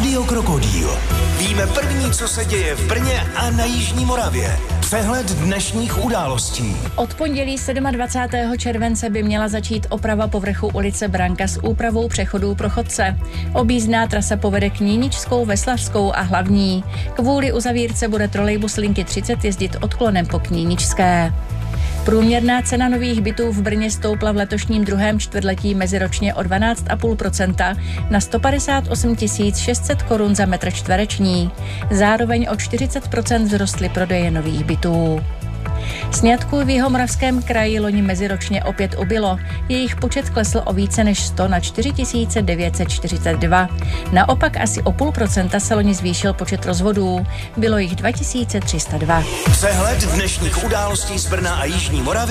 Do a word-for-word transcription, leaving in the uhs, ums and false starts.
Rádio Krokodýl. Víme první, co se děje v Brně a na Jižní Moravě. Přehled dnešních událostí. Od pondělí dvacátého sedmého července by měla začít oprava povrchu ulice Branka s úpravou přechodů pro chodce. Objízdná trasa povede Kníničskou, Veslařskou a Hlavní. Kvůli uzavírce bude trolejbus linky třicet jezdit odklonem po Kníničské. Průměrná cena nových bytů v Brně stoupla v letošním druhém čtvrtletí meziročně o dvanáct celá pět procenta na sto padesát osm tisíc šest set korun za metr čtvereční. Zároveň o čtyřicet procent vzrostly prodeje nových bytů. Sňatků v Jihomoravském kraji loni meziročně opět ubylo. Jejich počet klesl o více než sto na čtyři tisíce devět set čtyřicet dva. Naopak asi o půl procenta se loni zvýšil počet rozvodů. Bylo jich dva tisíce tři sta dva. Přehled dnešních událostí z Brna a Jižní Moravy